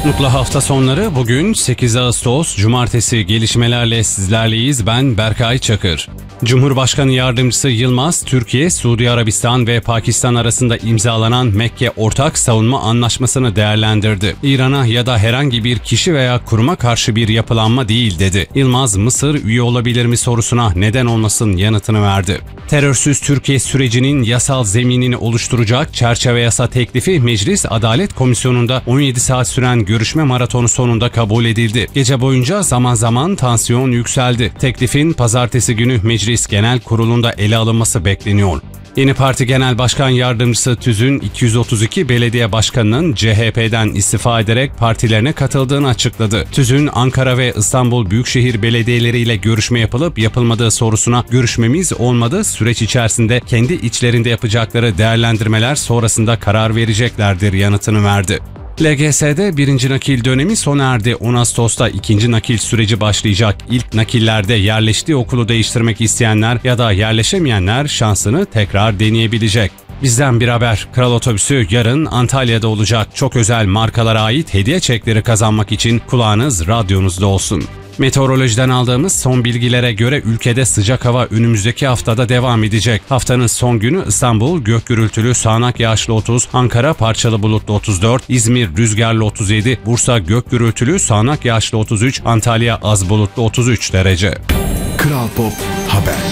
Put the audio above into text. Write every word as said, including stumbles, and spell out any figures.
Mutlu hafta sonları. Bugün sekiz Ağustos Cumartesi, gelişmelerle sizlerleyiz. Ben Berkay Çakır. Cumhurbaşkanı Yardımcısı Yılmaz, Türkiye, Suudi Arabistan ve Pakistan arasında imzalanan Mekke Ortak Savunma Anlaşması'nı değerlendirdi. İran'a ya da herhangi bir kişi veya kuruma karşı bir yapılanma değil dedi. Yılmaz, Mısır üye olabilir mi sorusuna neden olmasın yanıtını verdi. Terörsüz Türkiye sürecinin yasal zeminini oluşturacak çerçeve yasa teklifi Meclis Adalet Komisyonu'nda on yedi saat süren görüşme maratonu sonunda kabul edildi. Gece boyunca zaman zaman tansiyon yükseldi. Teklifin pazartesi günü Meclis Genel Kurulu'nda ele alınması bekleniyor. Yeni Parti Genel Başkan Yardımcısı TÜZ'ün iki yüz otuz iki belediye başkanının C H P'den istifa ederek partilerine katıldığını açıkladı. TÜZ'ün Ankara ve İstanbul Büyükşehir belediyeleriyle görüşme yapılıp yapılmadığı sorusuna görüşmemiz olmadı, süreç içerisinde kendi içlerinde yapacakları değerlendirmeler sonrasında karar vereceklerdir yanıtını verdi. L G S'de birinci nakil dönemi sona erdi. on Ağustos'ta ikinci nakil süreci başlayacak. İlk nakillerde yerleştiği okulu değiştirmek isteyenler ya da yerleşemeyenler şansını tekrar deneyebilecek. Bizden bir haber. Kral Otobüsü yarın Antalya'da olacak. Çok özel markalara ait hediye çekleri kazanmak için kulağınız radyonuzda olsun. Meteorolojiden aldığımız son bilgilere göre ülkede sıcak hava önümüzdeki haftada devam edecek. Haftanın son günü İstanbul gök gürültülü sağanak yağışlı otuz, Ankara parçalı bulutlu otuz dört, İzmir rüzgarlı otuz yedi, Bursa gök gürültülü sağanak yağışlı otuz üç, Antalya az bulutlu otuz üç derece. Kral Pop Haber.